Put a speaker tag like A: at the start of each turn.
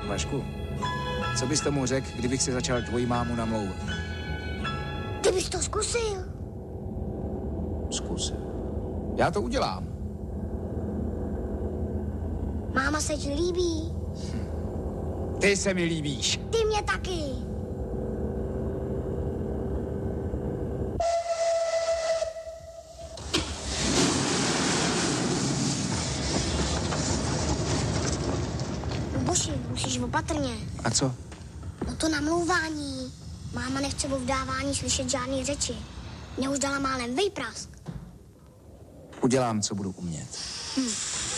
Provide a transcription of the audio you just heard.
A: Vašku, co bys tomu řekl, kdybych si začal tvoji mámu namlouvat?
B: Ty bys to zkusil.
A: Zkusil. Já to udělám.
B: Máma se ti líbí.
A: Ty se mi líbíš.
B: Ty mě taky. Luboši, musíš opatrně.
A: A co?
B: No to namlouvání. Máma nechce o vdávání slyšet žádný řeči. Mě už dala málem vejprask.
A: Udělám, co budu umět.